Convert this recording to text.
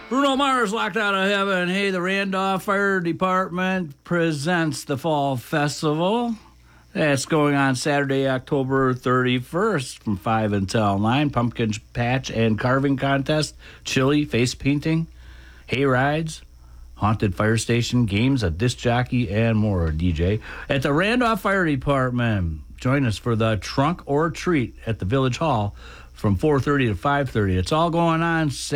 Bruno Mars, Locked Out of Heaven. Hey, the Randolph Fire Department presents the Fall Festival. That's going on Saturday, October 31st from 5 until 9. Pumpkin patch and carving contest, chili, face painting, hay rides, haunted fire station, games, a disc jockey, and more, DJ. At the Randolph Fire Department, join us for the Trunk or Treat at the Village Hall from 4:30 to 5:30. It's all going on Saturday.